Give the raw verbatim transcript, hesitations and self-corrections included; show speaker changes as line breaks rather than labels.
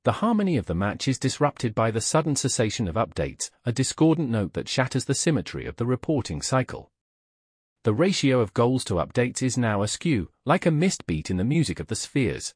The harmony of the match is disrupted by the sudden cessation of updates, a discordant note that shatters the symmetry of the reporting cycle. The ratio of goals to updates is now askew, like a missed beat in the music of the spheres.